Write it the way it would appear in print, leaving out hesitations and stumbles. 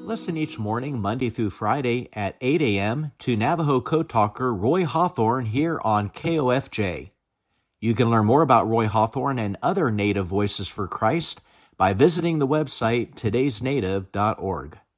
Listen each morning, Monday through Friday at 8 a.m. to Navajo Code Talker Roy Hawthorne here on KOFJ. You can learn more about Roy Hawthorne and other Native Voices for Christ by visiting the website today'snative.org.